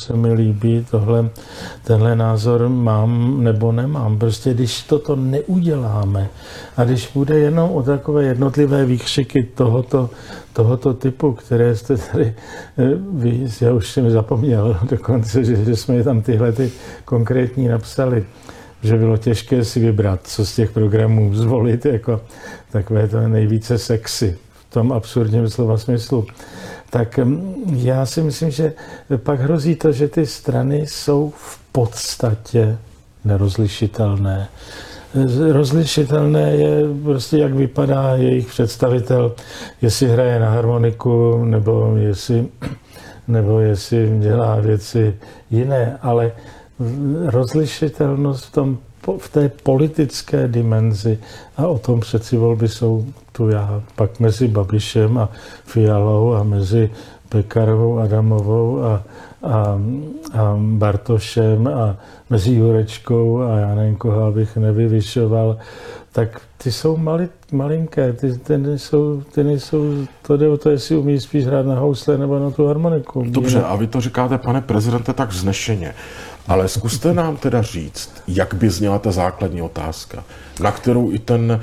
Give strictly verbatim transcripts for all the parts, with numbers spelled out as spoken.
se mi líbí, tohle, tenhle názor mám nebo nemám. Prostě když toto neuděláme a když bude jenom o takové jednotlivé výkřiky tohoto, tohoto typu, které jste tady, vy, já už jsem zapomněl dokonce, že, že jsme tam tyhle ty konkrétní napsali, že bylo těžké si vybrat, co z těch programů zvolit jako takové to nejvíce sexy v tom absurdním slova smyslu. Tak já si myslím, že pak hrozí to, že ty strany jsou v podstatě nerozlišitelné. Rozlišitelné je prostě, jak vypadá jejich představitel, jestli hraje na harmoniku, nebo jestli, nebo jestli dělá věci jiné, ale rozlišitelnost v, tom, v té politické dimenzi, a o tom přeci volby jsou tu já, pak mezi Babišem a Fialou a mezi Pekarovou, Adamovou a, a, a Bartošem a mezi Jurečkou a já nevím, koho abych nevyvyšoval, tak ty jsou mali, malinké, ty, ty, nejsou, ty nejsou, to jde o to, jestli umí spíš hrát na housle nebo na tu harmoniku. Dobře, a vy to říkáte, pane prezidente, tak vznešeně. Ale zkuste nám teda říct, jak by zněla ta základní otázka, na kterou i ten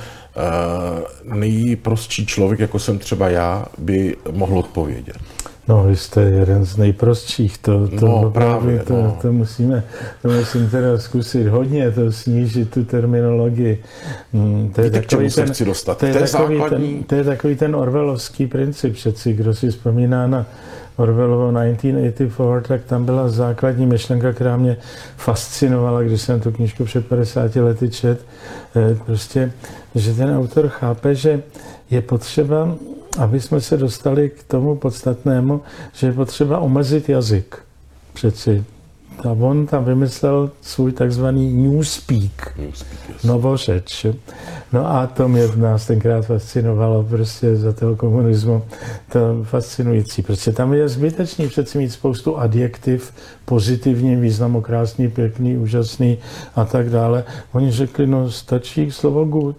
uh, nejprostší člověk, jako jsem třeba já, by mohl odpovědět. No, vy jste jeden z nejprostších, to, to, no, právě, to, no. to, musíme, to musím teda zkusit hodně, to snížit tu terminologii. To je Víte, takový k čemu ten, se chci dostat? To je, to je takový základní... ten, to je takový ten orwellovský princip přeci, kdo si vzpomíná na Orwellovo devatenáct set osmdesát čtyři, tak tam byla základní myšlenka, která mě fascinovala, když jsem tu knížku před padesáti lety čet, prostě, že ten autor chápe, že je potřeba, aby jsme se dostali k tomu podstatnému, že je potřeba omezit jazyk. Přeci. A on tam vymyslel svůj takzvaný newspeak, newspeak novořeč. No a to mě nás tenkrát fascinovalo prostě za toho komunismu. To fascinující. Prostě tam je zbytečný přeci mít spoustu adjektiv, pozitivní významu, krásný, pěkný, úžasný a tak dále. Oni řekli, no stačí slovo good.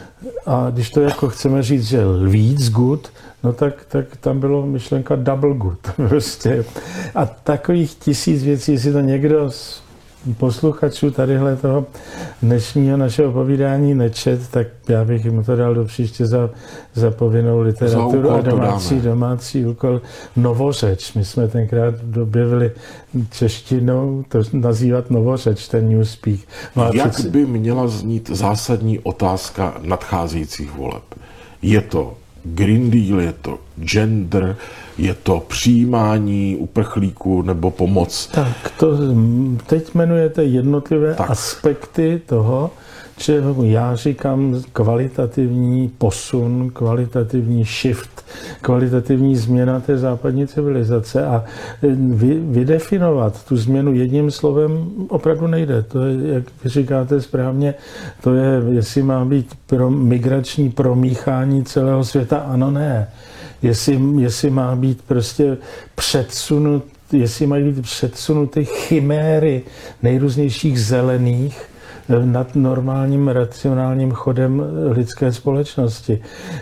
A když to jako chceme říct, že víc good, no tak, tak tam bylo myšlenka double good. Prostě. A takových tisíc věcí, jestli to někdo z posluchačů tadyhle toho dnešního našeho povídání nečet, tak já bych jim to dal do příště za, za povinnou literaturu a domácí, domácí úkol novořeč. My jsme tenkrát objevili češtinou to nazývat novořeč, ten newspeak. No jak přeci... by měla znít zásadní otázka nadcházejících voleb? Je to Green Deal, je to gender, je to přijímání uprchlíků nebo pomoc? Tak to teď jmenujete jednotlivé tak. aspekty toho, že já říkám kvalitativní posun, kvalitativní shift, kvalitativní změna té západní civilizace a vy, vydefinovat tu změnu jedním slovem opravdu nejde. To je, jak vy říkáte správně, to je, jestli má být pro migrační promíchání celého světa, ano, ne. Jestli, jestli má být prostě předsunut, jestli mají být předsunuty chiméry nejrůznějších zelených nad normálním racionálním chodem lidské společnosti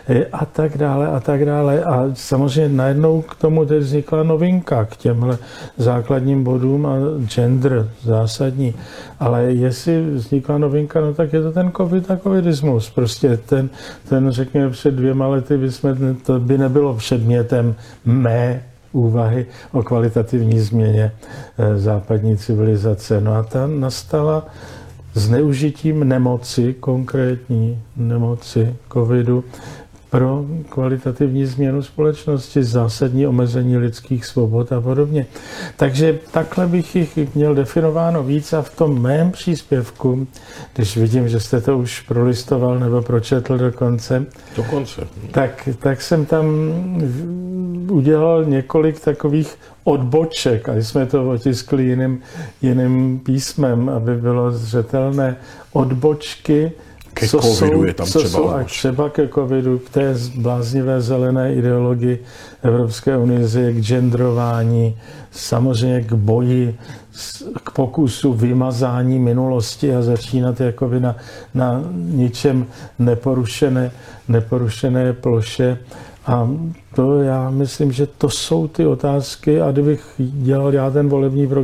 a tak dále a tak dále. A samozřejmě najednou k tomu teď vznikla novinka, k těmhle základním bodům a gender zásadní. Ale jestli vznikla novinka, no tak je to ten covid a covidismus. Prostě ten, ten řekněme před dvěma lety, by jsme, to by nebylo předmětem mé úvahy o kvalitativní změně západní civilizace. No a ta nastala zneužitím nemoci, konkrétní nemoci covidu, pro kvalitativní změnu společnosti, zásadní omezení lidských svobod a podobně. Takže takhle bych jich měl definováno víc a v tom mém příspěvku, když vidím, že jste to už prolistoval nebo pročetl dokonce, dokonce. Tak, tak jsem tam udělal několik takových odboček a jsme to otiskli jiným, jiným písmem, aby bylo zřetelné odbočky, ke co covidu jsou, je tam co třeba jsou a třeba ke covidu, k té bláznivé zelené ideologii Evropské unie, k gendrování, samozřejmě k boji, k pokusu vymazání minulosti a začínat jakoby na, na ničem neporušené, neporušené ploše. A to já myslím, že to jsou ty otázky a kdybych dělal já ten volební program,